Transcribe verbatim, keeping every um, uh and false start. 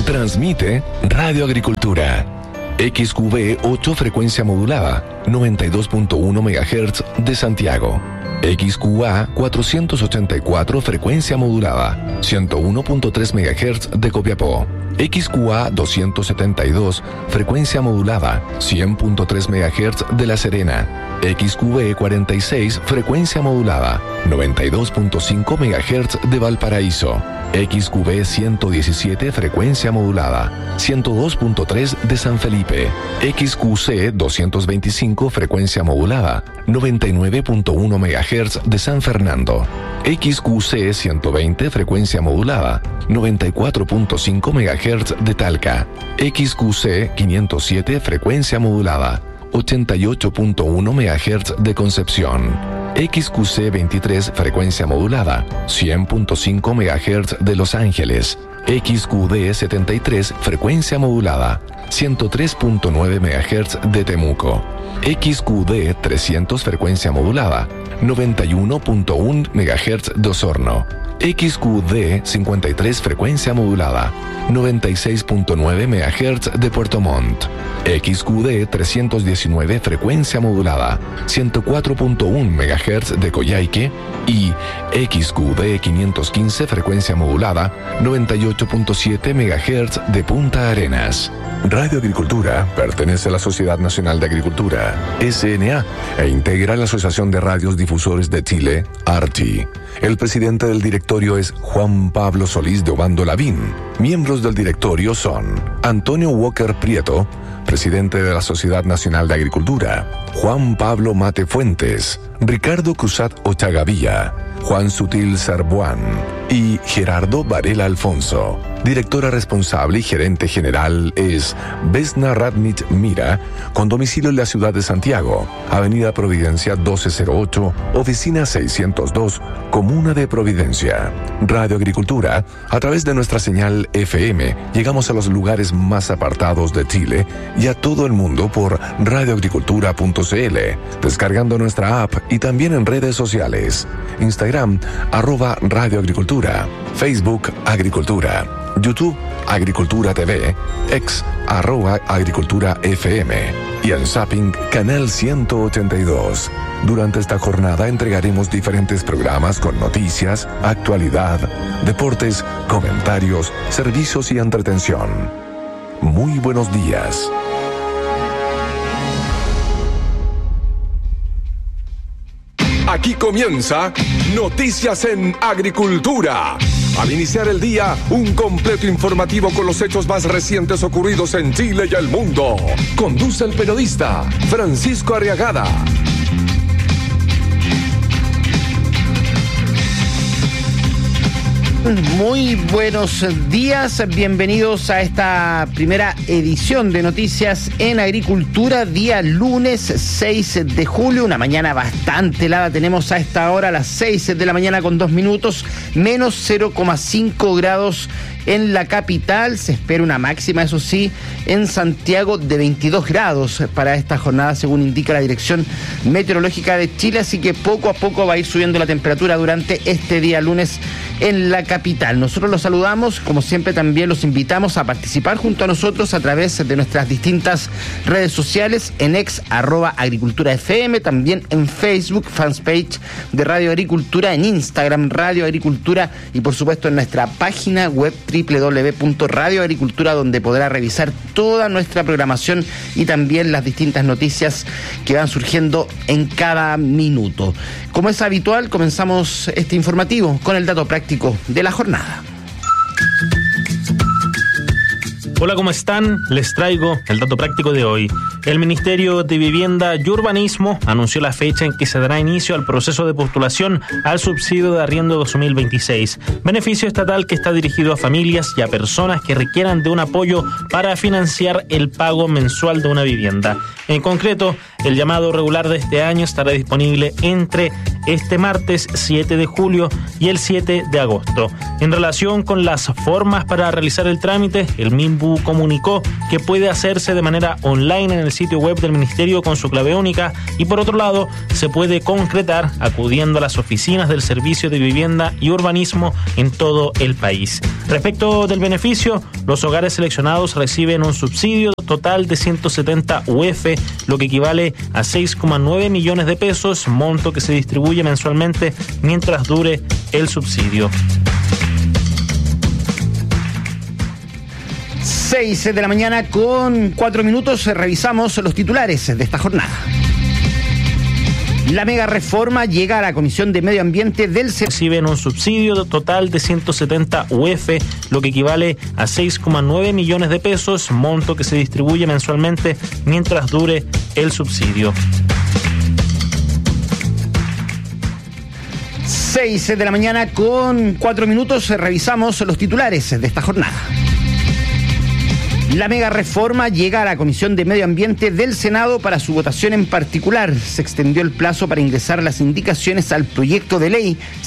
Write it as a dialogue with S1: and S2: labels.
S1: Transmite Radio Agricultura. X Q V ocho frecuencia modulada, noventa y dos punto uno megahertz de Santiago. X Q A cuatrocientos ochenta y cuatro frecuencia modulada, ciento uno punto tres megahertz de Copiapó. X Q A doscientos setenta y dos frecuencia modulada, cien punto tres megahertz de La Serena. X Q V cuarenta y seis frecuencia modulada, noventa y dos punto cinco megahertz de Valparaíso. X Q V ciento diecisiete frecuencia modulada, ciento dos punto tres de San Felipe. X Q C doscientos veinticinco frecuencia modulada, noventa y nueve punto uno megahertz de San Fernando. X Q C ciento veinte frecuencia modulada, noventa y cuatro punto cinco megahertz de Talca. X Q C quinientos siete frecuencia modulada, ochenta y ocho punto uno megahertz de Concepción. X Q C veintitrés frecuencia modulada, cien punto cinco megahertz de Los Ángeles. X Q D setenta y tres frecuencia modulada, ciento tres punto nueve megahertz de Temuco. X Q D trescientos frecuencia modulada, noventa y uno punto uno megahertz de Osorno. X Q D cincuenta y tres frecuencia modulada, noventa y seis punto nueve megahertz de Puerto Montt. X Q D trescientos diecinueve frecuencia modulada, ciento cuatro punto uno megahertz de Coyhaique. Y X Q D quinientos quince frecuencia modulada, noventa y ocho punto siete megahertz de Punta Arenas. Radio Agricultura pertenece a la Sociedad Nacional de Agricultura, S N A, e integra la Asociación de Radios Difusores de Chile, A R T I. El presidente del directorio es Juan Pablo Solís de Obando Lavín. Miembros del directorio son Antonio Walker Prieto, presidente de la Sociedad Nacional de Agricultura; Juan Pablo Mate Fuentes; Ricardo Cruzat Ochagavía; Juan Sutil Sarbuán y Gerardo Varela Alfonso. Directora responsable y gerente general es Vesna Radnich Mira, con domicilio en la ciudad de Santiago, Avenida Providencia doce cero ocho, Oficina seiscientos dos, Comuna de Providencia. Radio Agricultura, a través de nuestra señal F M, llegamos a los lugares más apartados de Chile y a todo el mundo por radio agricultura punto c l, descargando nuestra app y también en redes sociales. Instagram, arroba Radio Agricultura; Facebook, Agricultura; YouTube, Agricultura T V; X, arroba Agricultura F M; y en Zapping, Canal ciento ochenta y dos. Durante esta jornada entregaremos diferentes programas con noticias, actualidad, deportes, comentarios, servicios y entretención. Muy buenos días.
S2: Aquí comienza Noticias en Agricultura. Al iniciar el día, un completo informativo con los hechos más recientes ocurridos en Chile y el mundo. Conduce el periodista Francisco Arriagada.
S3: Muy buenos días, bienvenidos a esta primera edición de Noticias en Agricultura, día lunes seis de julio, una mañana bastante helada. Tenemos a esta hora a las seis de la mañana con dos minutos, menos cero coma cinco grados en la capital. Se espera una máxima, eso sí, en Santiago de veintidós grados para esta jornada, según indica la Dirección Meteorológica de Chile, así que poco a poco va a ir subiendo la temperatura durante este día lunes en la capital. Nosotros los saludamos, como siempre también los invitamos a participar junto a nosotros a través de nuestras distintas redes sociales, en ex, arroba Agricultura F M, también en Facebook, fanpage de Radio Agricultura, en Instagram, Radio Agricultura, y por supuesto en nuestra página web doble u doble u doble u punto radio agricultura, donde podrá revisar toda nuestra programación y también las distintas noticias que van surgiendo en cada minuto. Como es habitual, comenzamos este informativo con el dato práctico de la jornada.
S4: Hola, ¿cómo están? Les traigo el dato práctico de hoy. El Ministerio de Vivienda y Urbanismo anunció la fecha en que se dará inicio al proceso de postulación al subsidio de arriendo dos mil veintiséis, beneficio estatal que está dirigido a familias y a personas que requieran de un apoyo para financiar el pago mensual de una vivienda. En concreto, El llamado regular de este año estará disponible entre este martes siete de julio y el siete de agosto. En relación con las formas para realizar el trámite, el MinBu comunicó que puede hacerse de manera online en el sitio web del Ministerio con su clave única y por otro lado se puede concretar acudiendo a las oficinas del Servicio de Vivienda y Urbanismo en todo el país. Respecto del beneficio, los hogares seleccionados reciben un subsidio total de ciento setenta U F, lo que equivale a seis coma nueve millones de pesos, monto que se distribuye mensualmente mientras dure el subsidio.
S3: seis de la mañana con cuatro minutos, revisamos los titulares de esta jornada. La mega reforma llega a la Comisión de Medio Ambiente del Senado.
S4: Reciben un subsidio total de ciento setenta U F, lo que equivale a seis coma nueve millones de pesos, monto que se distribuye mensualmente mientras dure el subsidio.
S3: seis de la mañana con cuatro minutos, revisamos los titulares de esta jornada. La mega reforma llega a la Comisión de Medio Ambiente del Senado para su votación en particular. Se extendió el plazo para ingresar las indicaciones al proyecto de ley.